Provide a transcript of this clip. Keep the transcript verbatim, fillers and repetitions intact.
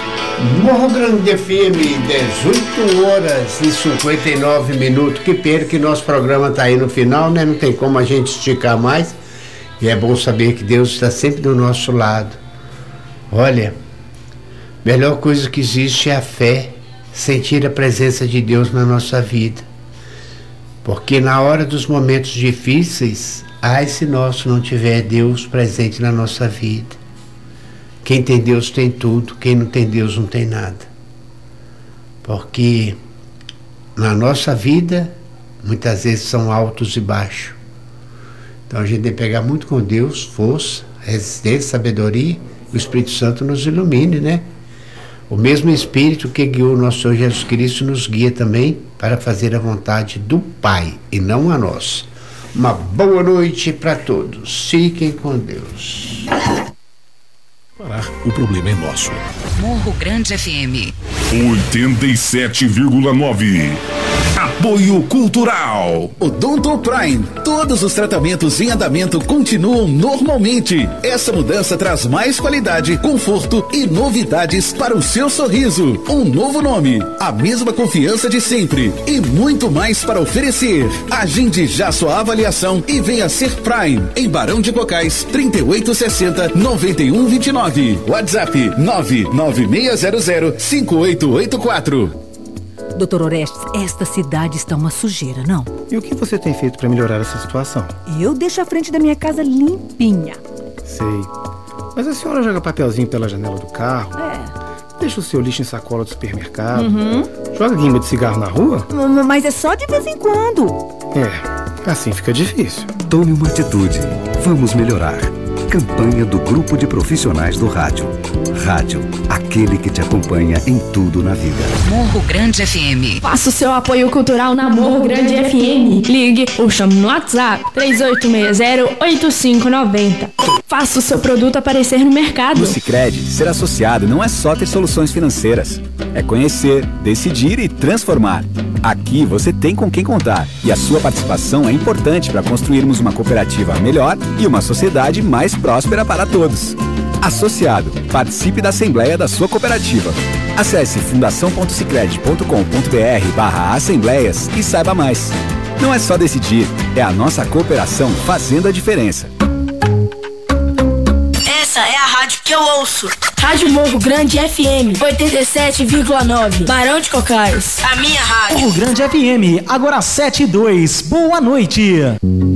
Morro Grande F M, dezoito horas e cinquenta e nove minutos. Que pena que nosso programa está aí no final, né? Não tem como a gente esticar mais. E é bom saber que Deus está sempre do nosso lado. Olha, a melhor coisa que existe é a fé, sentir a presença de Deus na nossa vida. Porque na hora dos momentos difíceis, ai se nós não tiver Deus presente na nossa vida. Quem tem Deus tem tudo, quem não tem Deus não tem nada. Porque na nossa vida, muitas vezes são altos e baixos. Então a gente tem que pegar muito com Deus, força, resistência, sabedoria, e o Espírito Santo nos ilumine, né? O mesmo Espírito que guiou o nosso Senhor Jesus Cristo nos guia também para fazer a vontade do Pai e não a nossa. Uma boa noite para todos. Fiquem com Deus. O problema é nosso. Morro Grande F M oitenta e sete vírgula nove. Apoio Cultural. Odonto Prime. Todos os tratamentos em andamento continuam normalmente. Essa mudança traz mais qualidade, conforto e novidades para o seu sorriso. Um novo nome, a mesma confiança de sempre e muito mais para oferecer. Agende já sua avaliação e venha ser Prime em Barão de Cocais, trinta e oito sessenta, noventa e um vinte e nove. WhatsApp nove nove seis zero zero cinco oito oito quatro. Doutor Orestes, esta cidade está uma sujeira, não? E o que você tem feito para melhorar essa situação? Eu deixo a frente da minha casa limpinha. Sei. Mas a senhora joga papelzinho pela janela do carro? É. Deixa o seu lixo em sacola do supermercado? Uhum. Joga guimba de cigarro na rua? Mas é só de vez em quando. É, assim fica difícil. Tome uma atitude. Vamos melhorar. Campanha do Grupo de Profissionais do Rádio. Rádio, aquele que te acompanha em tudo na vida. Morro Grande F M. Faça o seu apoio cultural na Morro Grande F M. Ligue ou chame no WhatsApp três oito seis zero oito cinco nove zero. Faça o seu produto aparecer no mercado. No Sicredi, ser associado não é só ter soluções financeiras. É conhecer, decidir e transformar. Aqui você tem com quem contar e a sua participação é importante para construirmos uma cooperativa melhor e uma sociedade mais próspera para todos. Associado, participe da Assembleia da sua cooperativa. Acesse fundação ponto sicredi ponto com ponto br barra assembleias e saiba mais. Não é só decidir, é a nossa cooperação fazendo a diferença. Essa é a rádio que eu ouço. Rádio Morro Grande F M oitenta e sete vírgula nove. Barão de Cocais. A minha rádio. Morro Grande F M, agora sete e dois. Boa noite.